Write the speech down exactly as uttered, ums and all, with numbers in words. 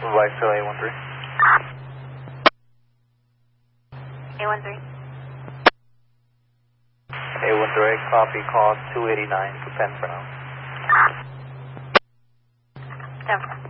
Vice A one three. A one three. A one three, copy, call two eighty-nine to Penn for now. ten four.